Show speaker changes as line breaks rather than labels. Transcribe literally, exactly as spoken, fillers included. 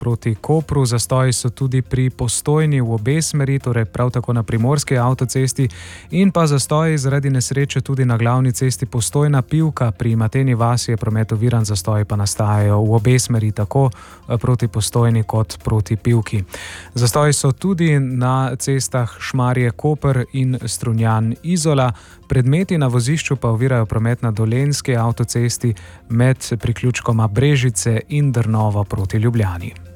proti Kopru. Zastoji so tudi pri Postojni v obe smeri, torej prav tako na primorski avtocesti, in pa zastoji zaradi nesreče tudi na glavni cesti Postojna-Pivka. Pri Mateni vasi je promet oviran, zastoji pa nastajajo v obe smeri, tako proti Postojni kot proti Pivki. Zastoji so tudi na cestah Šmarje-Koper in Strunjan-Izola. Predmeti na vozišču pa ovirajo promet na Dolenjski avtocesti med priključkoma Brežice in Drnovo proti Ljubljani.